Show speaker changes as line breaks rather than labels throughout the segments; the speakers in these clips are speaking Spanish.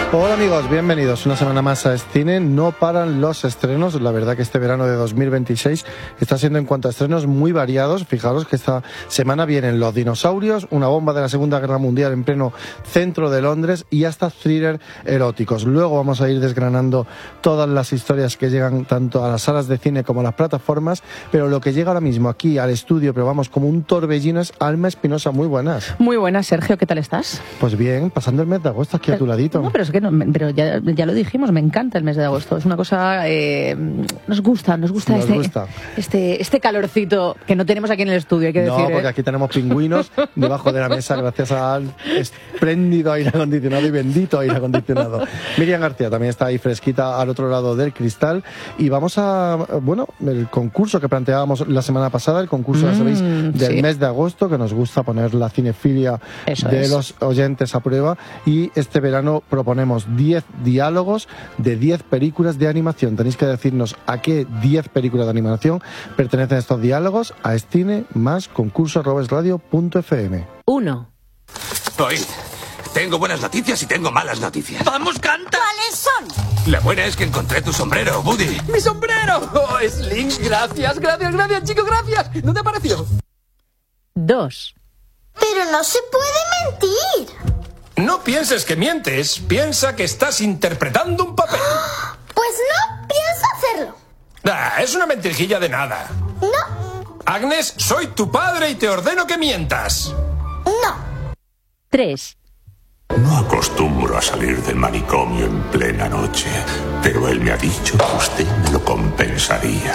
Hola amigos, bienvenidos una semana más a Escine. No paran los estrenos. La verdad que este verano de 2026 está siendo en cuanto a estrenos muy variados. Fijaros que esta semana vienen Los dinosaurios, una bomba de la Segunda Guerra Mundial en pleno centro de Londres y hasta thriller eróticos. Luego vamos a ir desgranando todas las historias que llegan tanto a las salas de cine como a las plataformas, pero lo que llega ahora mismo aquí al estudio, pero vamos como un torbellino, es Alma Espinosa. Muy buenas.
Muy buenas, Sergio, ¿qué tal estás?
Pues bien, pasando el mes de agosto aquí a tu ladito.
No, pero es que no, pero ya lo dijimos, me encanta el mes de agosto. Es una cosa, nos gusta este calorcito que no tenemos aquí en el estudio, hay que decir.
No, porque aquí tenemos pingüinos debajo de la mesa gracias al espléndido aire acondicionado y bendito aire acondicionado. Miriam García también está ahí fresquita al otro lado del cristal y vamos a, bueno, el concurso que planteábamos la semana pasada, el concurso, ya sabéis, del mes de agosto, que nos gusta poner la cinefilia los oyentes a prueba, y este verano proponemos 10 diálogos de 10 películas de animación. Tenéis que decirnos a qué 10 películas de animación pertenecen estos diálogos a Escine más concurso@esradio.fm.
1.
Oíd, tengo buenas noticias y tengo malas noticias.
¡Vamos, canta!
¿Cuáles son?
La buena es que encontré tu sombrero, Woody.
¡Mi sombrero! ¡Oh, Sling! Gracias, chico, gracias. ¿No te pareció?
2.
Pero no se puede mentir.
No pienses que mientes, piensa que estás interpretando un papel.
Pues no pienso hacerlo.
Es una mentirijilla de nada.
No.
Agnes, soy tu padre y te ordeno que mientas.
No.
3.
No acostumbro a salir del manicomio en plena noche, pero él me ha dicho que usted me lo compensaría.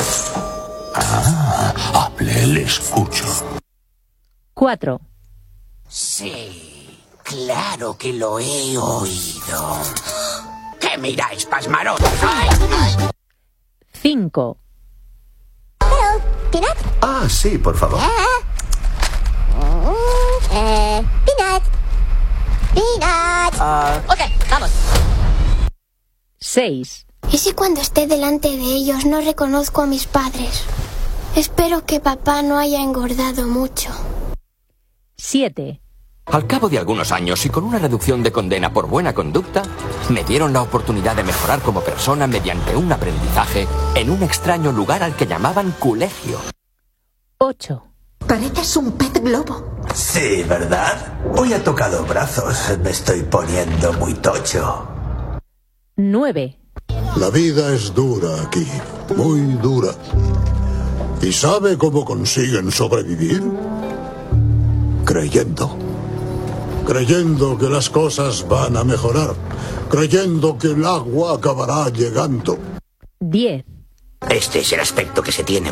Hable, le escucho.
4.
Sí, claro que lo he oído. ¿Qué miráis, pasmarones?
5.
Hello, Peanut.
Sí, por favor.
Peanut.
Ok, vamos.
6.
¿Y si cuando esté delante de ellos no reconozco a mis padres? Espero que papá no haya engordado mucho.
7.
Al cabo de algunos años y con una reducción de condena por buena conducta, me dieron la oportunidad de mejorar como persona mediante un aprendizaje en un extraño lugar al que llamaban colegio.
8.
Pareces un pez globo.
Sí, ¿verdad? Hoy ha tocado brazos. Me estoy poniendo muy tocho.
9.
La vida es dura aquí, muy dura. ¿Y sabe cómo consiguen sobrevivir? Creyendo que las cosas van a mejorar, creyendo que el agua acabará llegando.
10.
Este es el aspecto que se tiene